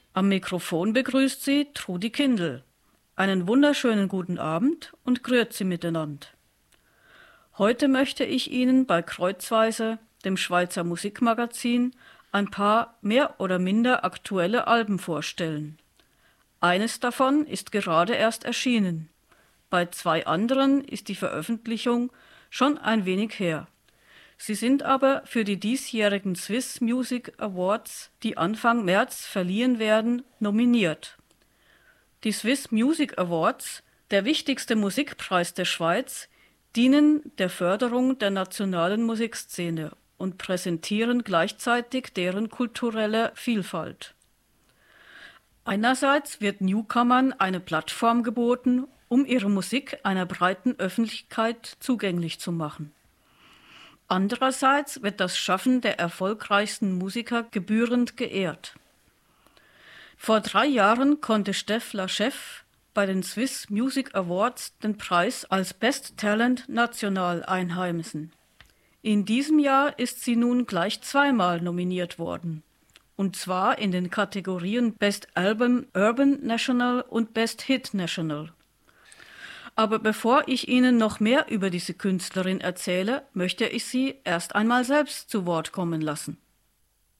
Am Mikrofon begrüßt sie Trudi Kindl. Einen wunderschönen guten Abend und grüezi miteinander. Heute möchte ich Ihnen bei Kreuzweise, dem Schweizer Musikmagazin, ein paar mehr oder minder aktuelle Alben vorstellen. Eines davon ist gerade erst erschienen. Bei 2 anderen ist die Veröffentlichung schon ein wenig her. Sie sind aber für die diesjährigen Swiss Music Awards, die Anfang März verliehen werden, nominiert. Die Swiss Music Awards, der wichtigste Musikpreis der Schweiz, dienen der Förderung der nationalen Musikszene und präsentieren gleichzeitig deren kulturelle Vielfalt. Einerseits wird Newcomern eine Plattform geboten, um ihre Musik einer breiten Öffentlichkeit zugänglich zu machen. Andererseits wird das Schaffen der erfolgreichsten Musiker gebührend geehrt. Vor 3 Jahren konnte Stef Lachef bei den Swiss Music Awards den Preis als Best Talent national einheimsen. In diesem Jahr ist sie nun gleich 2-mal nominiert worden. Und zwar in den Kategorien Best Album Urban National und Best Hit National. Aber bevor ich Ihnen noch mehr über diese Künstlerin erzähle, möchte ich sie erst einmal selbst zu Wort kommen lassen.